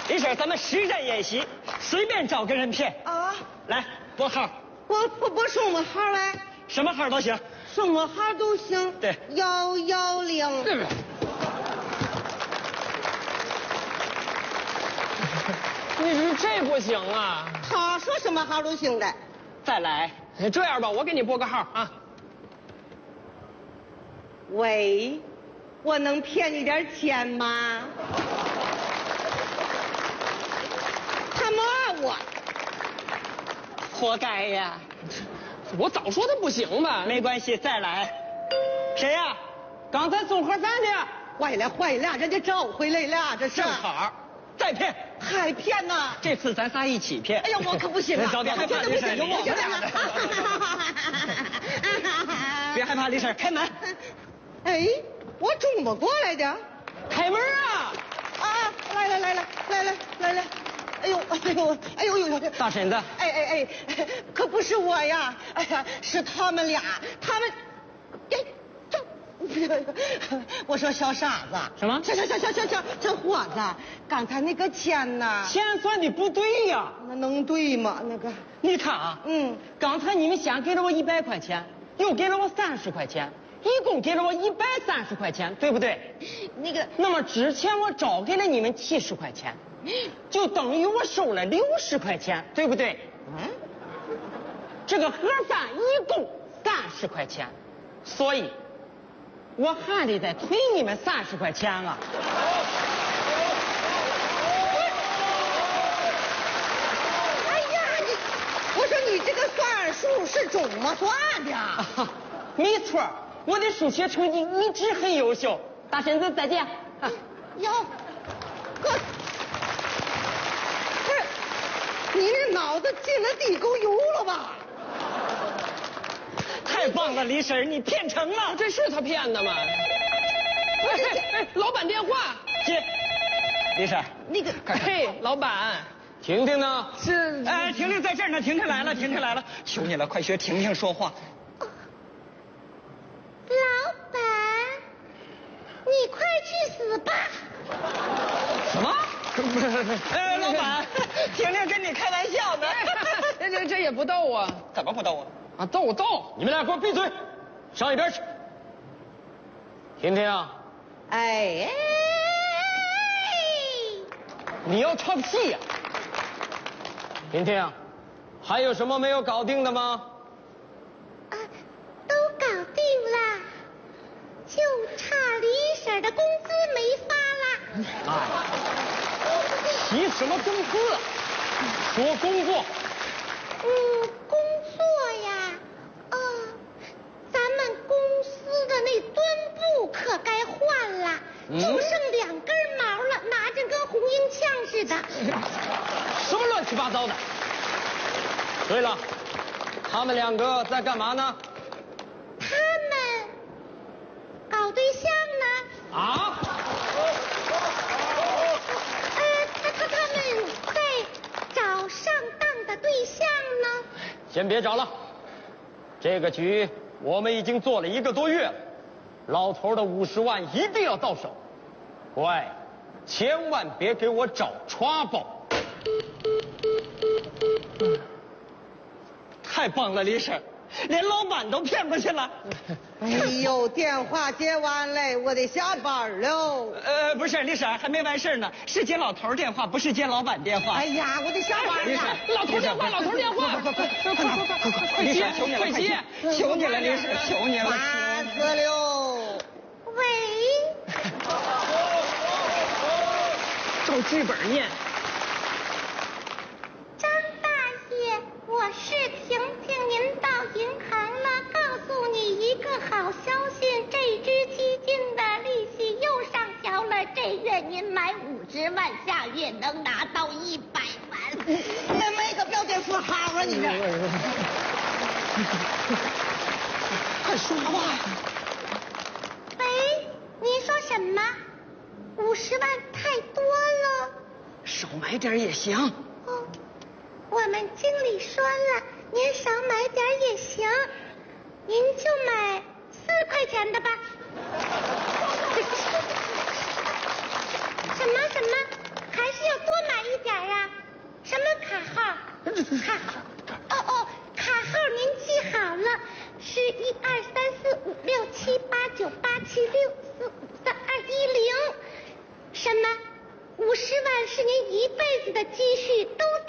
李婶，咱们实战演习，随便找个人骗啊！ 来拨号， 我什么号来？ 什么号都行， 什么号都行。 对 110。 对不对？你说这不行啊！ 他说什么号都行的。 再来， 这样吧，我给你拨个号啊。 喂，我能骗你点钱吗？他骂我， 活该呀！ 我早说他不行嘛。 没关系，再来。谁呀？ 刚才送盒饭的。 坏了，人家找回来了，这是。 正好，再骗。 还骗呢？ 这次咱仨一起骗。 哎呀，我可不行啊！ 早点害怕，李婶，别害怕，李婶，开门。 哎，我中不过来的。 开门啊！ 啊，来了！哎呦！ 大婶子， 哎，可不是我呀！哎呀，是他们俩，哎，我说小傻子， 什么？ 小伙子，刚才那个钱呢？ 钱算的不对呀。 那能对吗？那个， 你看啊，刚才你们先给了我100块钱，又给了我30块钱，一共给了我130块钱，对不对？那么之前我照给了你们70块钱，就等于我收了60块钱，对不对？这个盒饭一共30块钱，所以我还得再退你们30块钱啊。 哎呀，我说你这个算数是怎么算的？ 没错，我的数学成绩一直很优秀。大婶子再见。 哟，哥，不是，你这脑子进了地沟油了吧？ 太棒了，李婶，你骗成了。 这是他骗的吗？哎，老板电话。 接。李婶， 那个， 嘿，老板，婷婷呢？是。 哎，婷婷在这儿呢，婷婷来了，求你了，快学婷婷说话。 老板，你快去死吧！ 什么？老板，婷婷跟你开玩笑呢。 这也不逗啊。 怎么不逗啊？ 啊，逗！你们俩给我闭嘴，上一边去。婷婷， 哎， 你要唱戏呀？婷婷，还有什么没有搞定的吗？ 啊，都搞定了，就差李婶的工资没发了。 提什么工资啊？说工作。 工作呀，咱们公司的那墩布可该换了，就剩2根毛了，拿着跟红缨枪似的。 什么乱七八糟的！对了，他们2个在干嘛呢？ 他们搞对象呢。 啊？ 他们在找上当的对象呢。 先别找了，这个局我们已经做了1个多月了，老头的50万一定要到手。乖，千万别给我找 trouble。 太棒了，李婶，连老板都骗过去了。 哎呦，电话接完了，我得下班喽。 不是，李婶还没完事呢，是接老头电话，不是接老板电话。 哎呀，我得下班李婶了。 老头电话， 快李婶，求你了，快接，求你了，李婶，求你了。 346。 喂， 照剧本念。 张大爷，我是婷婷，您到银行了，告诉你一个好消息，这支基金的利息又上调了，这月您买50万，下月能拿到100万。 那没个标点符号啊，你这。快说话。 喂，您说什么？50万太多了。 少买点也行。 哦，我们经理说了，您少买点也行，您就买4块钱的吧。什么？还是要多买卡号。哦，卡号您记好了，是1234567898764532110。什么？50万是您一辈子的积蓄，都